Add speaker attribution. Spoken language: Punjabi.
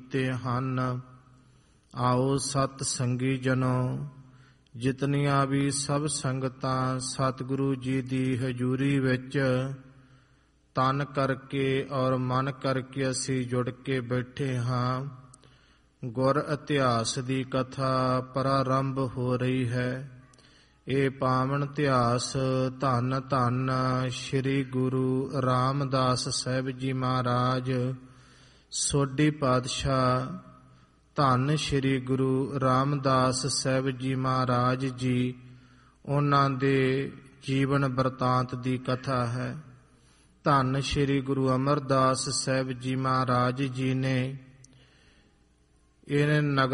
Speaker 1: ਕੀਤੇ ਹਨ। ਆਓ ਸਤ ਸੰਗੀ ਜਨੋ, ਜਿਤਨੀਆਂ ਵੀ ਸਭ ਸੰਗਤਾਂ ਸਤਿਗੁਰੂ ਜੀ ਦੀ ਹਜ਼ੂਰੀ ਵਿੱਚ ਤਨ ਕਰਕੇ ਔਰ ਮਨ ਕਰਕੇ ਅਸੀਂ ਜੁੜ ਕੇ ਬੈਠੇ ਹਾਂ। ਗੁਰ ਇਤਿਹਾਸ ਦੀ ਕਥਾ ਪ੍ਰਾਰੰਭ ਹੋ ਰਹੀ ਹੈ। ਇਹ ਪਾਵਨ ਇਤਿਹਾਸ ਧੰਨ ਧੰਨ ਸ੍ਰੀ ਗੁਰੂ ਰਾਮਦਾਸ ਸਾਹਿਬ ਜੀ ਮਹਾਰਾਜ ਸੋਢੀ ਪਾਤਸ਼ਾਹ, ਧੰਨ ਸ੍ਰੀ ਗੁਰੂ ਰਾਮਦਾਸ ਸਾਹਿਬ ਜੀ ਮਹਾਰਾਜ ਜੀ, ਉਹਨਾਂ ਦੇ ਜੀਵਨ ਬਰਤਾਂਤ ਦੀ ਕਥਾ ਹੈ। ਧੰਨ ਸ੍ਰੀ ਗੁਰੂ ਅਮਰਦਾਸ ਸਾਹਿਬ ਜੀ ਮਹਾਰਾਜ ਜੀ ਨੇ ਇਹ ਨਗਰ